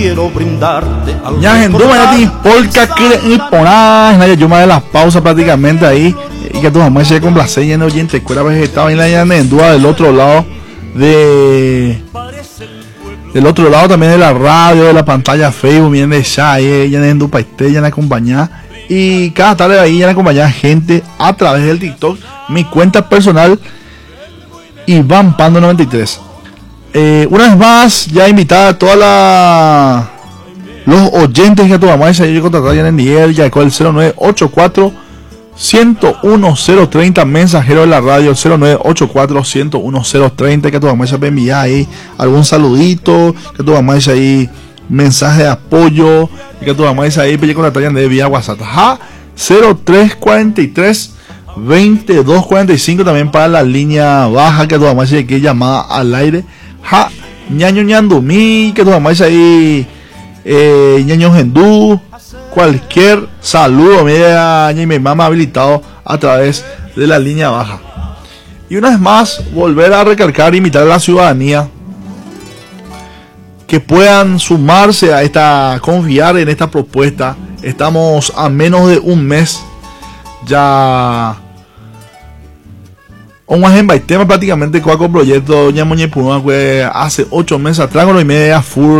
Quiero brindarte al Ya en Duma ya tienes polka que imponar, yo me de las pausas prácticamente ahí y que tu mamá se complace ya en oyente escuela vegetal en la ya en Duma del otro lado del otro lado también de la radio, de la pantalla Facebook, viene de Shai, ya en Dupa ya en acompañar y cada tarde ahí ya en acompañar gente a través del TikTok, mi cuenta personal Iván Pando 93. Una vez más, ya invitada a todos los oyentes que tu mamá dice yo contratar ya en el ya con el 0984 101030 mensajero de la radio 0984 101030 que tu mamá se puede enviar ahí algún saludito, que tu mamá dice ahí mensaje de apoyo, que tu mamá dice ahí pille contratar ya de vía WhatsApp 0343 2245 también para la línea baja que tu mamá dice que llamada al aire ñaño ñandumí que tu mamá dice ahí ñaño gendú cualquier saludo mi mamá habilitado a través de la línea baja. Y una vez más volver a recalcar e invitar a la ciudadanía que puedan sumarse a esta, confiar en esta propuesta. Estamos a menos de un mes ya un agenda y tema prácticamente con el proyecto ya hace 8 meses atrás con lo y media full